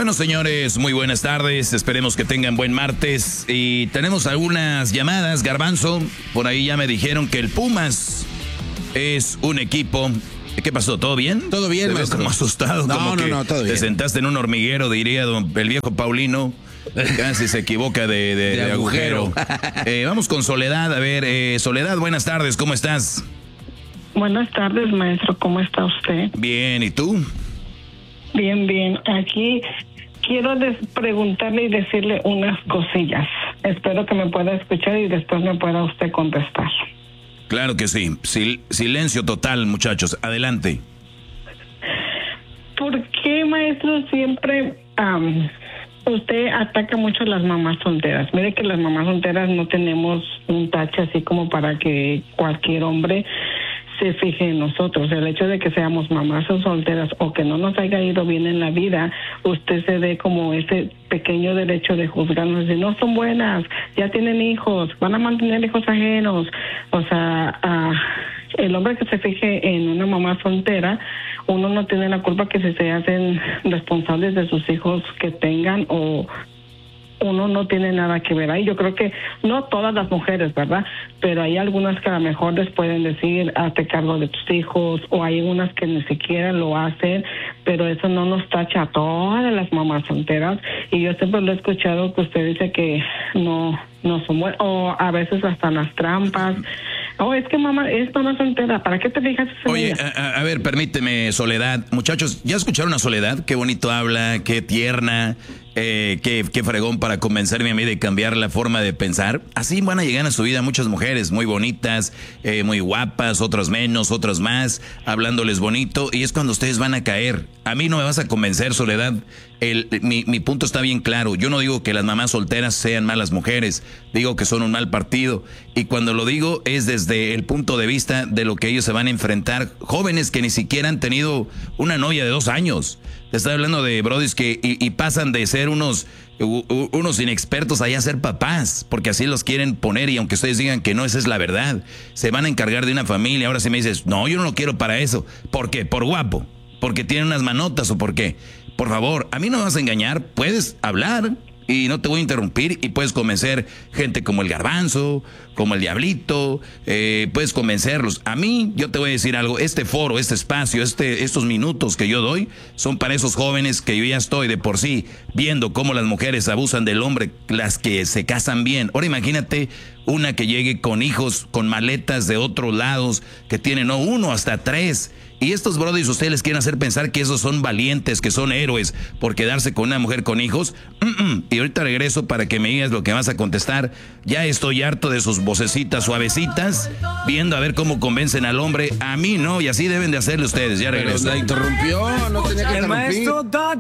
Bueno, señores, muy buenas tardes. Esperemos que tengan buen martes. Y tenemos algunas llamadas. Garbanzo, por ahí ya me dijeron que el Pumas es un equipo. ¿Qué pasó? ¿Todo bien? Todo bien, Te veo maestro. como asustado. No, todo bien. Te sentaste en un hormiguero, diría el viejo Paulino. Casi se equivoca de agujero. Vamos con Soledad. A ver, Soledad, buenas tardes. ¿Cómo estás? Buenas tardes, maestro. ¿Cómo está usted? Bien, ¿y tú? Bien, bien. Aquí quiero preguntarle y decirle unas cosillas. Espero que me pueda escuchar y después me pueda usted contestar. Claro que sí. Silencio total, muchachos. Adelante. ¿Por qué, maestro, siempre usted ataca mucho a las mamás solteras? Mire que las mamás solteras no tenemos un tache así como para que cualquier hombre se fije en nosotros. El hecho de que seamos mamás o solteras o que no nos haya ido bien en la vida, usted se ve como ese pequeño derecho de juzgarnos, de no son buenas, ya tienen hijos, van a mantener hijos ajenos. O sea, el hombre que se fije en una mamá soltera, uno no tiene la culpa que si se hacen responsables de sus hijos que tengan, o uno no tiene nada que ver ahí. Yo creo que no todas las mujeres, ¿verdad? Pero hay algunas que a lo mejor les pueden decir, hazte cargo de tus hijos, o hay unas que ni siquiera lo hacen, pero eso no nos tacha a todas las mamás solteras. Y yo siempre lo he escuchado que usted dice que no son buenas, o a veces hasta las trampas. Es que mamá es mamá soltera, ¿para qué te fijas en Oye, ella? a ver, permíteme, Soledad. Muchachos, ¿ya escucharon a Soledad? Qué bonito habla, qué tierna, qué fregón para convencerme a mí de cambiar la forma de pensar. Así van a llegar a su vida muchas mujeres muy bonitas, muy guapas, otras menos, otras más, hablándoles bonito, y es cuando ustedes van a caer. A mí no me vas a convencer, Soledad. Mi punto está bien claro. Yo no digo que las mamás solteras sean malas mujeres, digo que son un mal partido. Y cuando lo digo es desde el punto de vista de lo que ellos se van a enfrentar. Jóvenes que ni siquiera han tenido una novia de 2 años. Te estoy hablando de brodis que y pasan de ser unos inexpertos allá a ser papás, porque así los quieren poner, y aunque ustedes digan que no, esa es la verdad. Se van a encargar de una familia. Ahora si me dices, no, yo no lo quiero para eso. ¿Por qué? ¿Por guapo? ¿Porque tiene unas manotas o por qué? Por favor, a mí no me vas a engañar. Puedes hablar y no te voy a interrumpir, y puedes convencer gente como el Garbanzo, como el Diablito, puedes convencerlos. A mí, yo te voy a decir algo, este foro, este espacio, estos minutos que yo doy son para esos jóvenes que yo ya estoy de por sí viendo cómo las mujeres abusan del hombre, las que se casan bien. Ahora imagínate una que llegue con hijos, con maletas de otros lados, que tienen no 1 hasta 3. Y estos brodis, ustedes les quieren hacer pensar que esos son valientes, que son héroes por quedarse con una mujer con hijos. Y ahorita regreso para que me digas lo que vas a contestar. Ya estoy harto de sus vocecitas suavecitas, viendo a ver cómo convencen al hombre. A mí no, y así deben de hacerle ustedes. Ya regreso. Pero la interrumpió, no tenía que interrumpir. El maestro